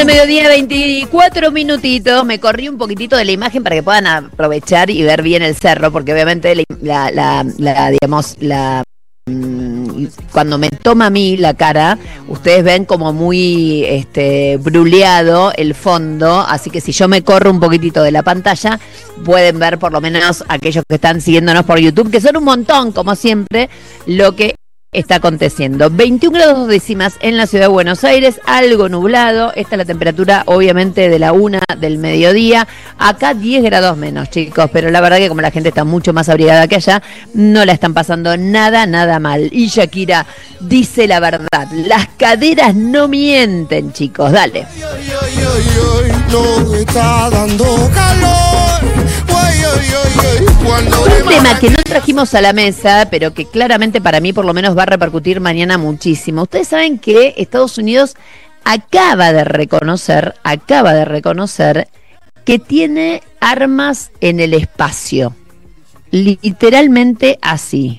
mediodía, 24 minutitos. Me corrí un poquitito de la imagen para que puedan aprovechar y ver bien el cerro, porque obviamente cuando me toma a mí la cara, ustedes ven como muy bruleado el fondo, así que si yo me corro un poquitito de la pantalla, pueden ver por lo menos aquellos que están siguiéndonos por YouTube, que son un montón, como siempre, lo que está aconteciendo. 21 grados décimas en la ciudad de Buenos Aires, algo nublado. Esta es la temperatura, obviamente, de la 1 del mediodía. Acá 10 grados menos, chicos, pero la verdad que como la gente está mucho más abrigada que allá, no la están pasando nada mal. Y Shakira dice la verdad, las caderas no mienten, chicos, dale. No está dando calor. Un tema que no trajimos a la mesa, pero que claramente para mí por lo menos va a repercutir mañana muchísimo. Ustedes saben que Estados Unidos acaba de reconocer que tiene armas en el espacio. Literalmente así.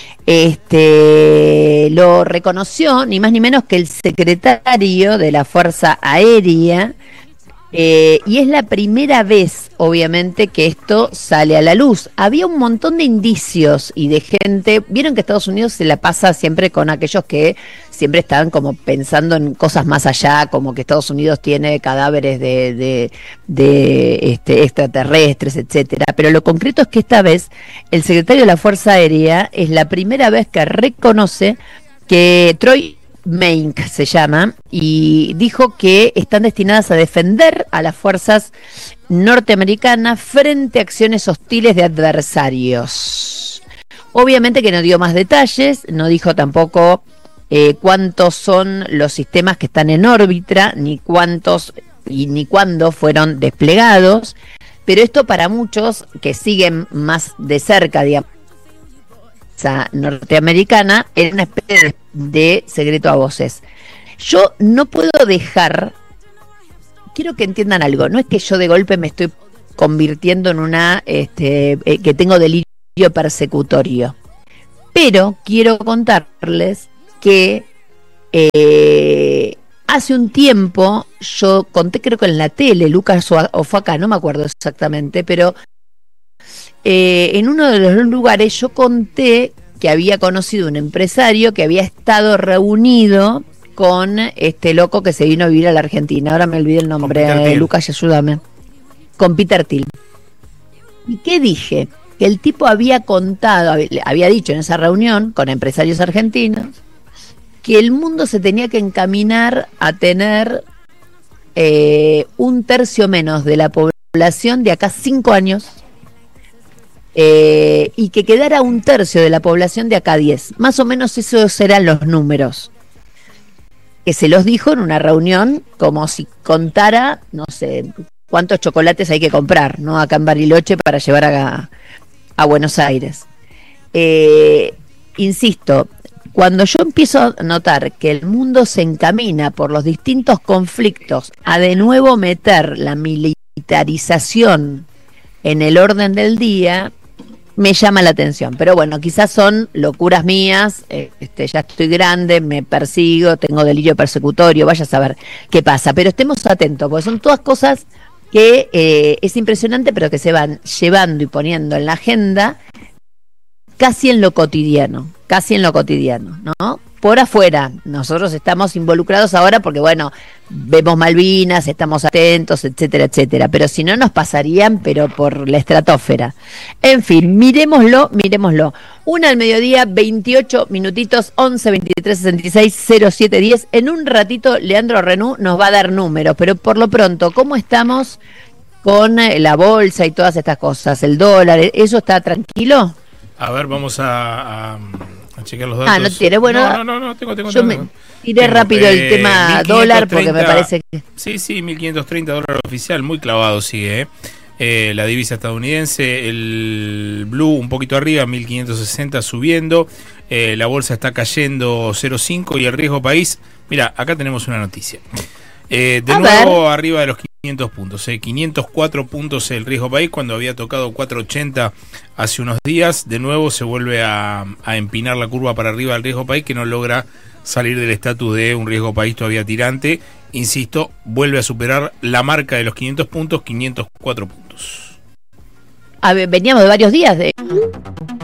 Lo reconoció ni más ni menos que el secretario de la Fuerza Aérea. Y es la primera vez, obviamente, que esto sale a la luz. Había un montón de indicios y de gente. Vieron que Estados Unidos se la pasa siempre con aquellos que siempre están como pensando en cosas más allá, como que Estados Unidos tiene cadáveres de extraterrestres, etcétera. Pero lo concreto es que esta vez el secretario de la Fuerza Aérea es la primera vez que reconoce que Troy Menck se llama, y dijo que están destinadas a defender a las fuerzas norteamericanas frente a acciones hostiles de adversarios. Obviamente que no dio más detalles, no dijo tampoco cuántos son los sistemas que están en órbita, ni cuántos y ni cuándo fueron desplegados, pero esto para muchos que siguen más de cerca, digamos, norteamericana, era una especie de secreto a voces. Yo no puedo dejar, quiero que entiendan algo, no es que yo de golpe me estoy convirtiendo en una que tengo delirio persecutorio, pero quiero contarles que hace un tiempo yo conté, creo que en la tele, Lucas o fue acá, no me acuerdo exactamente, pero en uno de los lugares yo conté que había conocido un empresario que había estado reunido con este loco que se vino a vivir a la Argentina. Ahora me olvidé el nombre, Lucas, ayúdame. Con Peter Thiel. ¿Y qué dije? Que el tipo había contado, había dicho en esa reunión con empresarios argentinos que el mundo se tenía que encaminar a tener 1/3 menos de la población de acá 5 años. Y que quedara 1/3 de la población de acá 10. Más o menos esos eran los números. Que se los dijo en una reunión como si contara, no sé, cuántos chocolates hay que comprar, ¿no? Acá en Bariloche para llevar a Buenos Aires. Insisto, cuando yo empiezo a notar que el mundo se encamina por los distintos conflictos a de nuevo meter la militarización en el orden del día, me llama la atención. Pero bueno, quizás son locuras mías, ya estoy grande, me persigo, tengo delirio persecutorio, vaya a saber qué pasa. Pero estemos atentos, porque son todas cosas que es impresionante, pero que se van llevando y poniendo en la agenda casi en lo cotidiano, ¿no? Por afuera, nosotros estamos involucrados ahora porque, bueno, vemos Malvinas, estamos atentos, etcétera, etcétera, pero si no nos pasarían, pero por la estratosfera. En fin, miremoslo. 1 del mediodía, 28 minutitos, 11 23 66 07 10. En un ratito, Leandro Renú nos va a dar números, pero por lo pronto, ¿cómo estamos con la bolsa y todas estas cosas? El dólar, ¿eso está tranquilo? A ver, vamos a chequear los datos. No tiene, bueno. No, tengo. Yo me tiré rápido el tema dólar porque me parece que... Sí, $1.530 oficial, muy clavado sigue, la divisa estadounidense, el blue un poquito arriba, 1.560 subiendo, la bolsa está cayendo 0,5 y el riesgo país, mira, acá tenemos una noticia. De nuevo arriba de los 500 puntos, 504 puntos el riesgo país cuando había tocado 480 hace unos días. De nuevo se vuelve a empinar la curva para arriba del riesgo país, que no logra salir del estatus de un riesgo país todavía tirante insisto, vuelve a superar la marca de los 500 puntos, 504 puntos. Veníamos de varios días de